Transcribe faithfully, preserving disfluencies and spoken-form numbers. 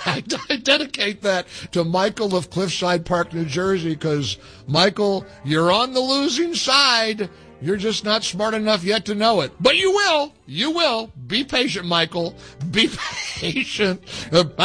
I, I dedicate that to Michael of Cliffside Park, New Jersey, because, Michael, you're on the losing side. You're just not smart enough yet to know it. But you will. You will. Be patient, Michael. Be patient. Uh,